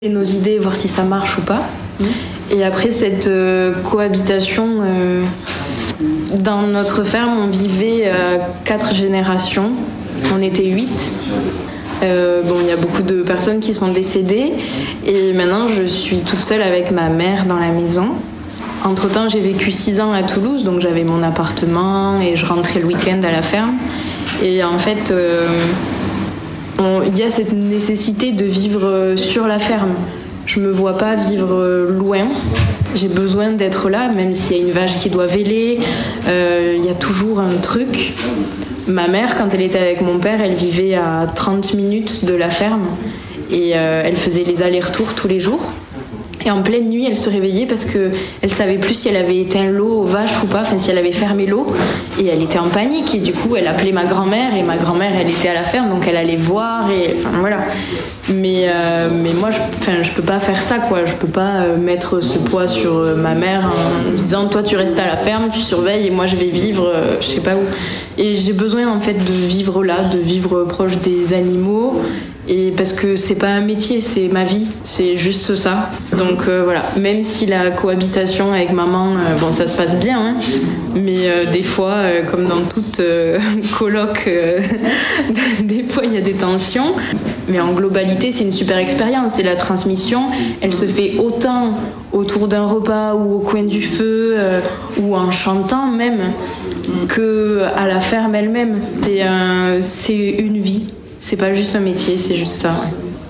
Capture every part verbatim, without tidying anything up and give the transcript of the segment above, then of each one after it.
nos idées, voir si ça marche ou pas. Mmh. Et après cette euh, cohabitation, euh, dans notre ferme, on vivait euh, quatre générations. On était huit. Euh, bon, il y a beaucoup de personnes qui sont décédées. Et maintenant, je suis toute seule avec ma mère dans la maison. Entre-temps, j'ai vécu six ans à Toulouse, donc j'avais mon appartement et je rentrais le week-end à la ferme. Et en fait... Euh, il y a cette nécessité de vivre sur la ferme. Je me vois pas vivre loin. J'ai besoin d'être là, même s'il y a une vache qui doit véler. Euh, il y a toujours un truc. Ma mère, quand elle était avec mon père, elle vivait à trente minutes de la ferme. Et euh, elle faisait les allers-retours tous les jours. Et en pleine nuit, elle se réveillait parce qu'elle savait plus si elle avait éteint l'eau aux vaches ou pas, enfin si elle avait fermé l'eau. Et elle était en panique. Et du coup, elle appelait ma grand-mère. Et ma grand-mère, elle était à la ferme, donc elle allait voir. Et enfin, voilà. Mais, euh, mais moi, je, enfin, je peux pas faire ça, quoi. Je peux pas euh, mettre ce poids sur euh, ma mère en disant, toi, tu restes à la ferme, tu surveilles, et moi, je vais vivre, euh, je sais pas où. Et j'ai besoin, en fait, de vivre là, de vivre proche des animaux. Et parce que c'est pas un métier, c'est ma vie, c'est juste ça. Donc euh, voilà, même si la cohabitation avec maman, euh, bon ça se passe bien, hein, mais euh, des fois, euh, comme dans toute euh, coloc, euh, des fois il y a des tensions. Mais en globalité, c'est une super expérience. Et la transmission, elle se fait autant autour d'un repas ou au coin du feu euh, ou en chantant même que à la ferme elle-même. C'est, un, c'est une vie. C'est pas juste un métier, c'est juste ça.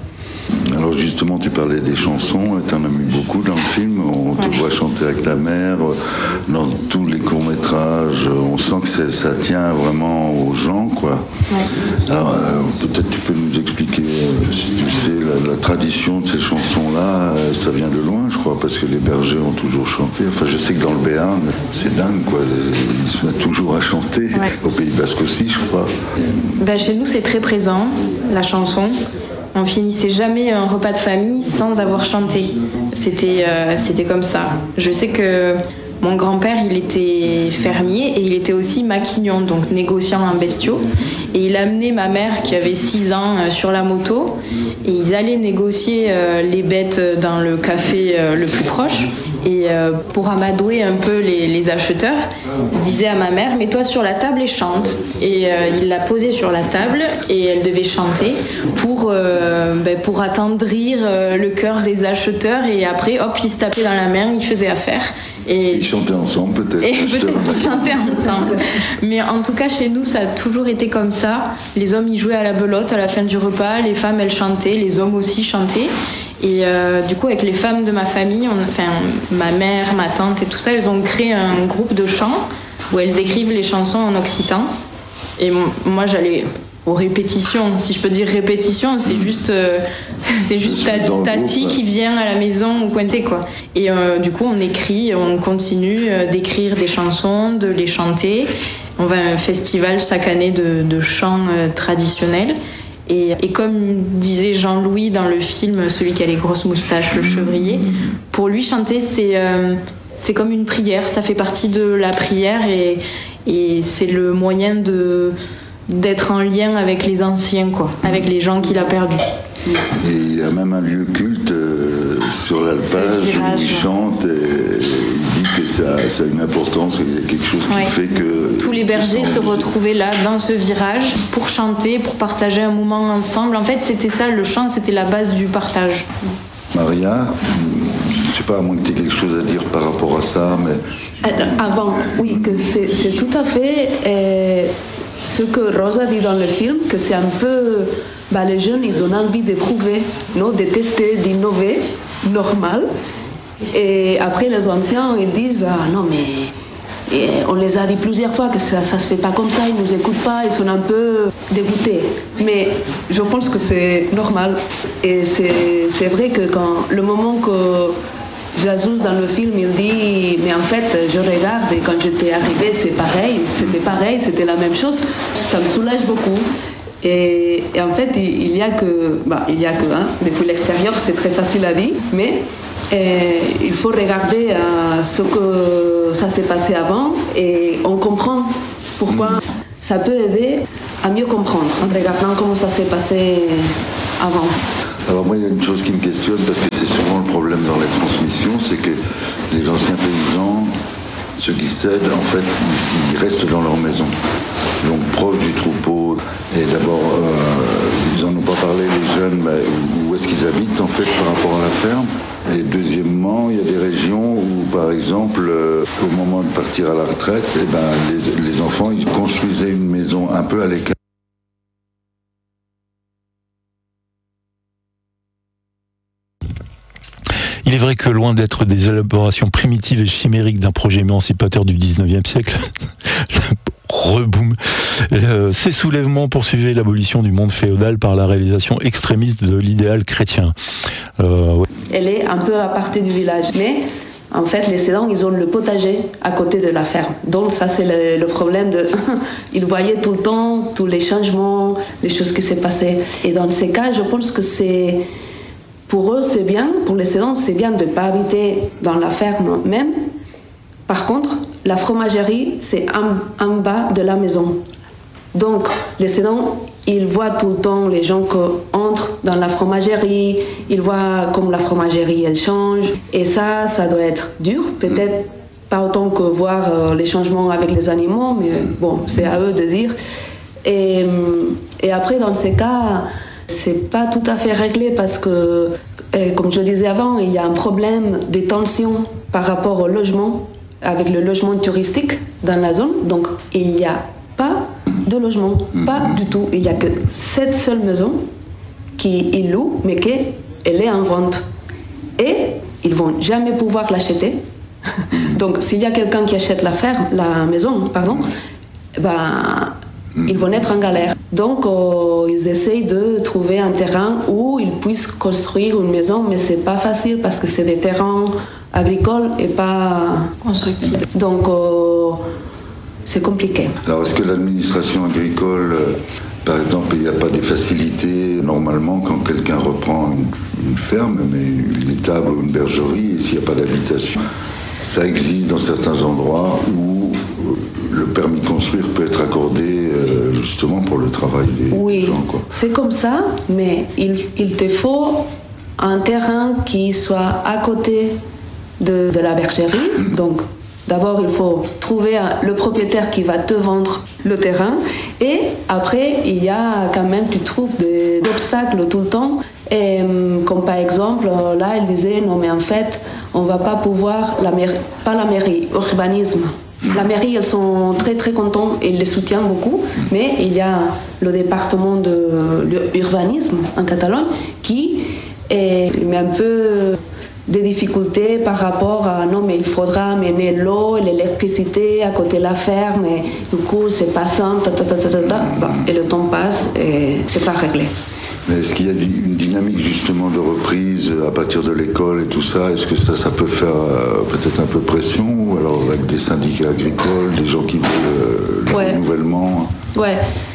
Alors justement, tu parlais des chansons, tu en as mis beaucoup dans le film, on te ouais. voit chanter avec ta mère, dans tous les courts-métrages, on sent que c'est, ça tient vraiment aux gens, quoi. Ouais. Alors euh, peut-être tu peux nous expliquer, euh, si tu sais, la, la tradition de ces chansons-là, euh, ça vient de loin, je crois, parce que les bergers ont toujours chanté. Enfin, je sais que dans le Béarn, c'est dingue, quoi, ils se mettent toujours à chanter, ouais. Au Pays Basque aussi, je crois. Ben, chez nous, c'est très présent, la chanson. On finissait jamais un repas de famille sans avoir chanté. C'était, euh, c'était comme ça. Je sais que mon grand-père, il était fermier et il était aussi maquignon, donc négociant en bestiaux. Et il amenait ma mère, qui avait six ans, euh, sur la moto. Et ils allaient négocier euh, les bêtes dans le café euh, le plus proche. Et euh, pour amadouer un peu les, les acheteurs, il disait à ma mère, mets-toi sur la table et chante. Et euh, il l'a posée sur la table et elle devait chanter pour, euh, ben, pour attendrir euh, le cœur des acheteurs. Et après, hop, ils se tapaient dans la main, ils faisaient affaire. Et ils chantaient ensemble peut-être. Et peut-être qu'ils chantaient ensemble. Mais en tout cas, chez nous, ça a toujours été comme ça. Les hommes, ils jouaient à la belote à la fin du repas. Les femmes, elles chantaient. Les hommes aussi chantaient. Et euh, du coup, avec les femmes de ma famille, on, enfin, ma mère, ma tante et tout ça, elles ont créé un groupe de chants où elles écrivent les chansons en occitan. Et mon, moi, j'allais aux répétitions. Si je peux dire répétition, c'est juste, euh, c'est juste ta, Tati qui vient à la maison ou Cointé, quoi. Et euh, du coup, on écrit, on continue euh, d'écrire des chansons, de les chanter. On va à un festival chaque année de, de chants euh, traditionnels. Et, et comme disait Jean-Louis dans le film, celui qui a les grosses moustaches, le chevrier, pour lui chanter c'est, euh, c'est comme une prière, ça fait partie de la prière et, et c'est le moyen de, d'être en lien avec les anciens, quoi, avec les gens qu'il a perdus. Et il y a même un lieu culte euh, sur l'alpage où il chante et il dit que ça, ça a une importance, il y a quelque chose qui ouais. fait que... Tous les bergers se retrouvaient là, dans ce virage, pour chanter, pour partager un moment ensemble. En fait, c'était ça, le chant, c'était la base du partage. Maria, je ne sais pas, à moins que tu aies quelque chose à dire par rapport à ça, mais... Avant, oui, que c'est, c'est tout à fait... Euh, ce que Rosa dit dans le film, que c'est un peu, bah, les jeunes, ils ont envie de prouver, non, de tester, d'innover, normal. Et après, les anciens, ils disent, ah non, mais et on les a dit plusieurs fois que ça ne se fait pas comme ça, ils ne nous écoutent pas, ils sont un peu dégoûtés. Mais je pense que c'est normal. Et c'est, c'est vrai que quand le moment que Jesús dans le film, il dit, mais en fait, je regarde et quand j'étais arrivée, c'est pareil, c'était pareil, c'était la même chose. Ça me soulage beaucoup. Et, et en fait, il, il y a que, bah, il y a que, hein, depuis l'extérieur, c'est très facile à dire, mais et, il faut regarder euh, ce que ça s'est passé avant et on comprend pourquoi ça peut aider à mieux comprendre en regardant comment ça s'est passé avant. Alors moi, il y a une chose qui me questionne, parce que c'est souvent le problème dans la transmission, c'est que les anciens paysans, ceux qui cèdent, en fait, ils, ils restent dans leur maison, donc proches du troupeau. Et d'abord, euh, ils n'en ont pas parlé, les jeunes, mais où est-ce qu'ils habitent, en fait, par rapport à la ferme. Et deuxièmement, il y a des régions où, par exemple, euh, au moment de partir à la retraite, eh ben, les, les enfants, ils construisaient une maison un peu à l'écart. Il est vrai que loin d'être des élaborations primitives et chimériques d'un projet émancipateur du dix-neuvième siècle, reboum, euh, ces soulèvements poursuivaient l'abolition du monde féodal par la réalisation extrémiste de l'idéal chrétien. Euh, ouais. Elle est un peu à partir du village, mais en fait les cédants, ils ont le potager à côté de la ferme. Donc ça c'est le, le problème de... ils voyaient tout le temps tous les changements, les choses qui s'est passées. Et dans ces cas, je pense que c'est... Pour eux, c'est bien, pour les cédants, c'est bien de ne pas habiter dans la ferme même. Par contre, la fromagerie, c'est en, en bas de la maison. Donc, les cédants, ils voient tout le temps les gens qui entrent dans la fromagerie, ils voient comme la fromagerie, elle change. Et ça, ça doit être dur, peut-être pas autant que voir euh, les changements avec les animaux, mais bon, c'est à eux de dire. Et, et après, dans ces cas... c'est pas tout à fait réglé parce que, comme je disais avant, il y a un problème de tension par rapport au logement, avec le logement touristique dans la zone. Donc, il n'y a pas de logement, pas du tout. Il n'y a que cette seule maison qui loue, mais qu'elle est en vente. Et ils ne vont jamais pouvoir l'acheter. Donc, s'il y a quelqu'un qui achète la ferme, la maison, pardon, ben... ils vont être en galère. Donc, euh, ils essayent de trouver un terrain où ils puissent construire une maison, mais c'est pas facile parce que c'est des terrains agricoles et pas constructibles. Donc, euh, c'est compliqué. Alors, est-ce que l'administration agricole, euh, par exemple, il n'y a pas des facilités normalement quand quelqu'un reprend une, une ferme, mais une étable ou une bergerie, et s'il n'y a pas d'habitation, ça existe dans certains endroits où le permis de construire peut être accordé euh, justement pour le travail des, oui, des gens. Oui, c'est comme ça, mais il, il te faut un terrain qui soit à côté de, de la bergerie. Mmh. Donc, d'abord, il faut trouver un, le propriétaire qui va te vendre le terrain. Et après, il y a quand même, tu trouves des obstacles tout le temps. Et, comme par exemple, là, elle disait, non mais en fait, on ne va pas pouvoir, la mairie, pas la mairie, urbanisme. La mairie, ils sont très très contents et ils les soutiennent beaucoup, mais il y a le département de l'urbanisme en Catalogne qui est, met un peu des difficultés par rapport à non mais il faudra amener l'eau et l'électricité à côté de la ferme et du coup c'est passant, ta, ta, ta, ta, ta, ta. Bon, et le temps passe et c'est pas réglé. Mais est-ce qu'il y a une dynamique justement de reprise à partir de l'école et tout ça? Est-ce que ça, ça peut faire euh, peut-être un peu pression, ou alors avec des syndicats agricoles, des gens qui veulent euh, le ouais. renouvellement? Ouais.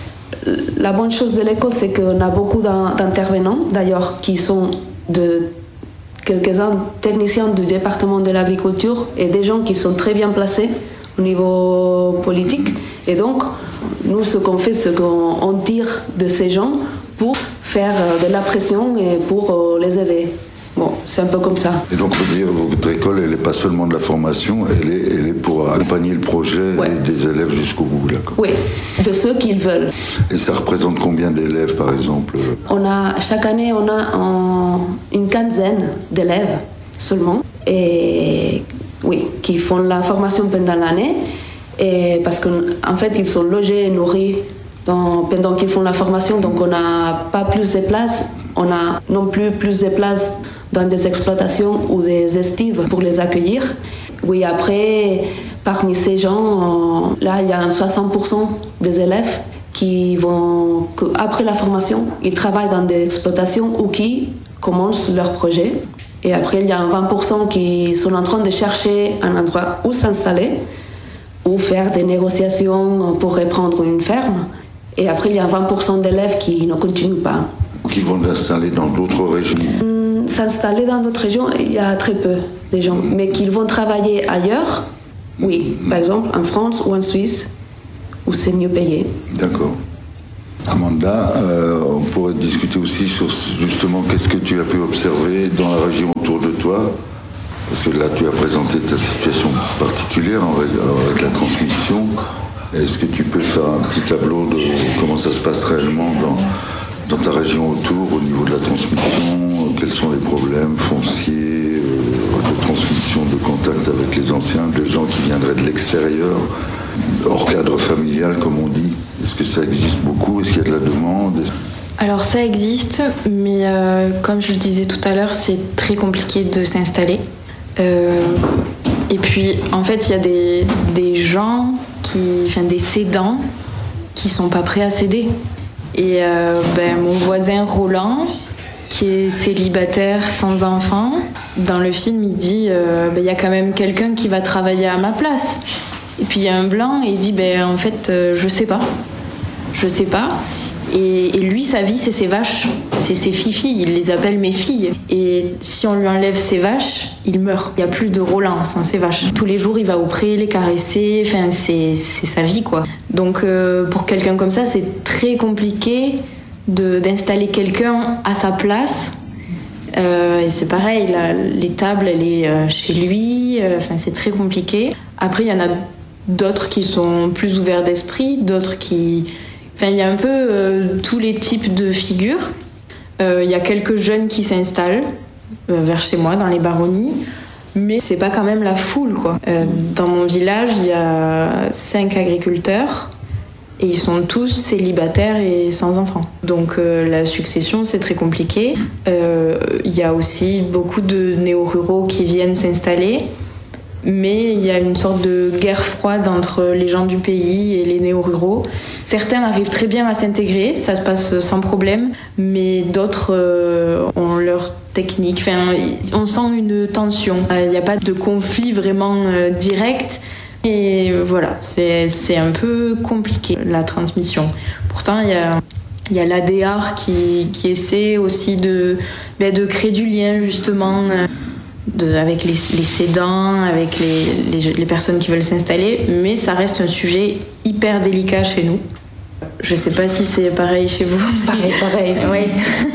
La bonne chose de l'école, c'est qu'on a beaucoup d'intervenants, d'ailleurs, qui sont de quelques-uns techniciens du département de l'agriculture et des gens qui sont très bien placés au niveau politique. Et donc, nous, ce qu'on fait, c'est qu'on tire de ces gens pour faire de la pression et pour les aider. Bon, c'est un peu comme ça. Et donc, on peut dire, votre école, elle n'est pas seulement de la formation, elle est, elle est pour accompagner le projet ouais. des élèves jusqu'au bout, d'accord? Oui, de ceux qu'ils veulent. Et ça représente combien d'élèves, par exemple? On a, chaque année, on a en, une quinzaine d'élèves seulement, et oui, qui font la formation pendant l'année, et parce qu'en fait, ils sont logés et nourris Dans, pendant qu'ils font la formation, donc on n'a pas plus de places, on a non plus plus de places dans des exploitations ou des estives pour les accueillir. Oui, après, parmi ces gens, là, il y a soixante pour cent des élèves qui vont, après la formation, ils travaillent dans des exploitations ou qui commencent leur projet. Et après, il y a vingt pour cent qui sont en train de chercher un endroit où s'installer ou faire des négociations pour reprendre une ferme. Et après, il y a vingt pour cent d'élèves qui ne continuent pas. Qui vont s'installer dans d'autres régions? Mmh, s'installer dans d'autres régions, il y a très peu de gens. Mmh. Mais qu'ils vont travailler ailleurs, oui. Mmh. Par exemple, en France ou en Suisse, où c'est mieux payé. D'accord. Amanda, euh, on pourrait discuter aussi sur justement qu'est-ce que tu as pu observer dans la région autour de toi. Parce que là, tu as présenté ta situation particulière avec la transmission. Est-ce que tu peux faire un petit tableau de comment ça se passe réellement dans, dans ta région autour, au niveau de la transmission? Quels sont les problèmes fonciers, euh, de transmission, de contact avec les anciens, des gens qui viendraient de l'extérieur, hors cadre familial, comme on dit? Est-ce que ça existe beaucoup? Est-ce qu'il y a de la demande? Alors ça existe, mais euh, comme je le disais tout à l'heure, c'est très compliqué de s'installer. Euh, et puis, en fait, il y a des, des gens, qui, enfin des cédants, qui sont pas prêts à céder. Et euh, ben, mon voisin Roland, qui est célibataire sans enfant, dans le film, il dit euh, ben, y a quand même quelqu'un qui va travailler à ma place. Et puis il y a un blanc et il dit ben, en fait, euh, je sais pas. Je sais pas. Et, et lui, sa vie, c'est ses vaches, c'est ses filles, il les appelle mes filles. Et si on lui enlève ses vaches, il meurt. Il n'y a plus de Roland sans ses vaches. Tous les jours, il va au pré, les caresser, enfin, c'est, c'est sa vie, quoi. Donc, euh, pour quelqu'un comme ça, c'est très compliqué de, d'installer quelqu'un à sa place. Euh, et c'est pareil, la, les tables, elle est euh, chez lui, euh, enfin, c'est très compliqué. Après, il y en a d'autres qui sont plus ouverts d'esprit, d'autres qui... Enfin, il y a un peu euh, tous les types de figures. Euh, il y a quelques jeunes qui s'installent euh, vers chez moi, dans les baronnies, mais c'est pas quand même la foule, quoi. Euh, dans mon village, il y a cinq agriculteurs et ils sont tous célibataires et sans enfants. Donc euh, la succession, c'est très compliqué. Euh, il y a aussi beaucoup de néo-ruraux qui viennent s'installer. Mais il y a une sorte de guerre froide entre les gens du pays et les néo-ruraux. Certains arrivent très bien à s'intégrer, ça se passe sans problème, mais d'autres euh, ont leur technique. Enfin, on sent une tension. Il n'y a pas de conflit vraiment euh, direct. Et voilà, c'est, c'est un peu compliqué, la transmission. Pourtant, il y a... Il y a l'A D R qui, qui essaie aussi de, ben, de créer du lien, justement, de, avec les, les cédants, avec les, les, les personnes qui veulent s'installer, mais ça reste un sujet hyper délicat chez nous. Je sais pas si c'est pareil chez vous. Pareil, pareil. Oui.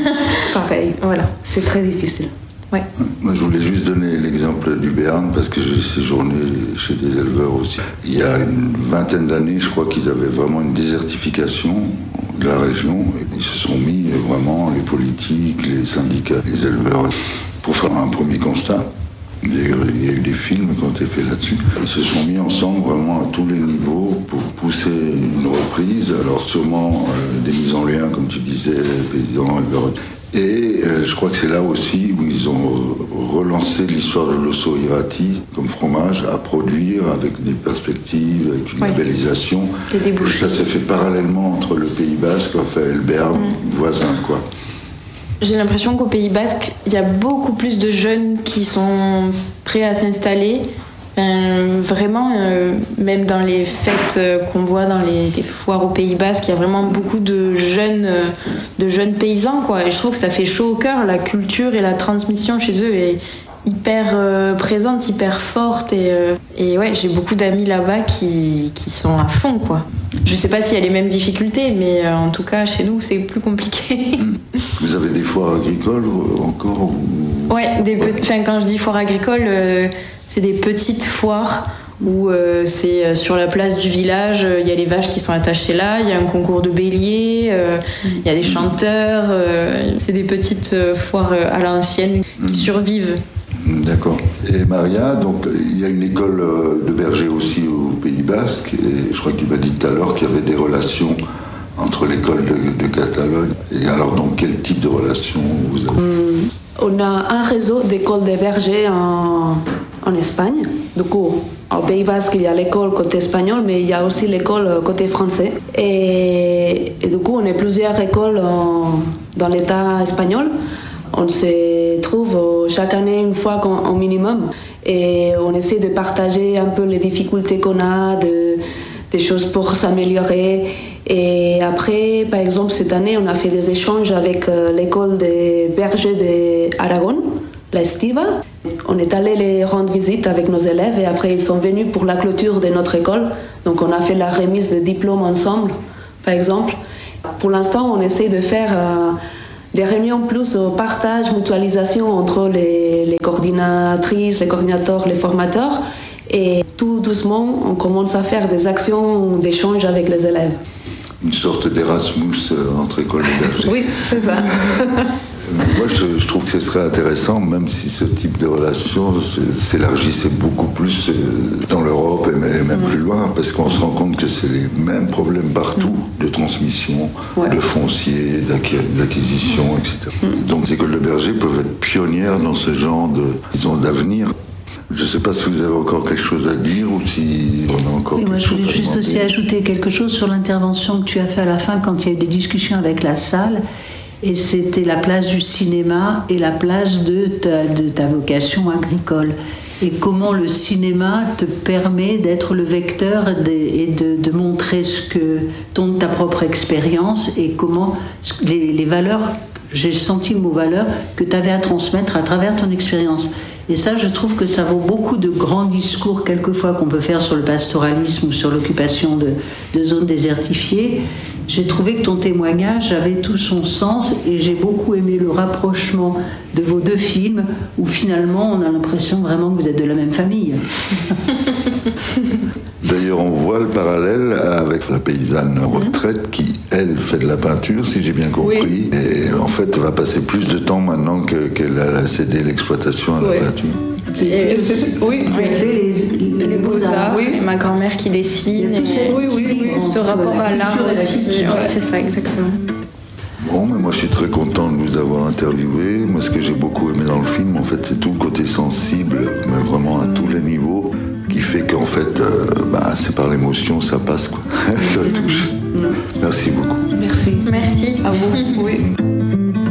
Pareil, voilà. C'est très difficile. Ouais. Moi, je voulais juste donner l'exemple du Béarn parce que j'ai séjourné chez des éleveurs aussi. Il y a une vingtaine d'années, je crois qu'ils avaient vraiment une désertification de la région. Et ils se sont mis vraiment, les politiques, les syndicats, les éleveurs, pour faire un premier constat. Il y a eu des films qui ont été faits là-dessus. Ils se sont mis ensemble vraiment à tous les niveaux pour pousser une reprise. Alors sûrement euh, des mises en lien, comme tu disais, paysans, éleveurs. Et euh, je crois que c'est là aussi où ils ont relancé l'histoire de l'osso irati comme fromage à produire avec des perspectives, avec une oui. labellisation. Et ça s'est fait parallèlement entre le Pays Basque, enfin le Béarn, mmh. voisin, quoi. J'ai l'impression qu'au Pays Basque, il y a beaucoup plus de jeunes qui sont prêts à s'installer. Euh, vraiment, euh, même dans les fêtes euh, qu'on voit dans les, les foires au Pays Basque, il y a vraiment beaucoup de jeunes, euh, de jeunes paysans, quoi. Et je trouve que ça fait chaud au cœur. La culture et la transmission chez eux est hyper euh, présente, hyper forte. Et, euh, et ouais, j'ai beaucoup d'amis là-bas qui, qui sont à fond, quoi. Je sais pas s'il y a les mêmes difficultés, mais euh, en tout cas, chez nous, c'est plus compliqué. Vous avez des foires agricoles encore ou... Ouais, des pe- enfin, quand je dis foire agricole, euh, c'est des petites foires où euh, c'est euh, sur la place du village, il euh, y a les vaches qui sont attachées là, il y a un concours de béliers, il euh, y a des chanteurs, euh, c'est des petites euh, foires euh, à l'ancienne qui survivent. D'accord. Et Maria, donc il y a une école de berger aussi au Pays Basque, et je crois que tu m'as dit tout à l'heure qu'il y avait des relations entre l'école de, de Catalogne. Et alors, donc, quel type de relation vous avez? Hum, On a un réseau d'écoles de bergers en, en Espagne. Du coup, au Pays Basque, il y a l'école côté espagnol, mais il y a aussi l'école côté français. Et, et du coup, on est plusieurs écoles en, dans l'État espagnol. On se trouve chaque année une fois au minimum et on essaie de partager un peu les difficultés qu'on a, de, des choses pour s'améliorer. Et après, par exemple, cette année, on a fait des échanges avec euh, l'école des bergers d'Aragon, la Estiva. On est allé les rendre visite avec nos élèves et après, ils sont venus pour la clôture de notre école. Donc, on a fait la remise de diplômes ensemble, par exemple. pour l'instant, on essaie de faire euh, des réunions plus au partage, mutualisation entre les, les coordinatrices, les coordinateurs, les formateurs. Et tout doucement, on commence à faire des actions d'échange avec les élèves. Une sorte d'Erasmus entre écoles et bergers. Oui, c'est ça. Moi, je, je trouve que ce serait intéressant, même si ce type de relation s'élargissait beaucoup plus dans l'Europe et même mmh. plus loin, parce qu'on se rend compte que c'est les mêmes problèmes partout, de transmission, ouais. de foncier, d'acquisition, et cetera. Mmh. Donc les écoles de bergers peuvent être pionnières dans ce genre de, disons, d'avenir. Je ne sais pas si vous avez encore quelque chose à dire ou si on a encore oui, quelque moi, chose à je voulais juste demander. aussi ajouter quelque chose sur l'intervention que tu as fait à la fin quand il y a eu des discussions avec la salle. Et c'était la place du cinéma et la place de ta, de ta vocation agricole. Et comment le cinéma te permet d'être le vecteur de, et de, de montrer ce que ton, ta propre expérience et comment les, les valeurs, j'ai senti le mot valeur, que tu avais à transmettre à travers ton expérience. Et ça, je trouve que ça vaut beaucoup de grands discours, quelquefois, qu'on peut faire sur le pastoralisme ou sur l'occupation de, de zones désertifiées. J'ai trouvé que ton témoignage avait tout son sens et j'ai beaucoup aimé le rapprochement de vos deux films où finalement on a l'impression vraiment que vous êtes de la même famille. D'ailleurs, on voit le parallèle avec la paysanne en retraite qui, elle, fait de la peinture, si j'ai bien compris, oui. Et en fait va passer plus de temps maintenant que, qu'elle a cédé l'exploitation à la oui. peinture. Et, oui, oui. les, les beaux-arts, oui. ma grand-mère qui dessine, et oui, oui, oui. ce rapport à l'art aussi, ouais, c'est ça exactement. Bon, mais moi je suis très content de vous avoir interviewé. Moi, ce que j'ai beaucoup aimé dans le film, en fait, c'est tout le côté sensible, mais vraiment à tous les niveaux, qui fait qu'en fait, euh, bah, c'est par l'émotion, ça passe, quoi. Ça touche. Merci beaucoup. Merci. Merci. À vous. Oui.